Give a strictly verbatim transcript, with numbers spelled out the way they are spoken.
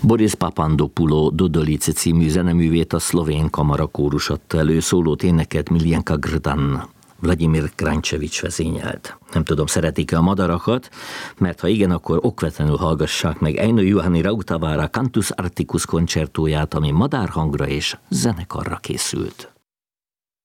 Boris Papandopulo Dodolice című zeneművét a szlovén kamarakórus adta elő, szólót énekelt Miljenka Grdan, Vladimir Kranjčević vezényelt. Nem tudom, szeretik-e a madarakat, mert ha igen, akkor okvetlenül hallgassák meg Eino Juhani Rautavaara Cantus Arcticus koncertóját, ami madárhangra és zenekarra készült.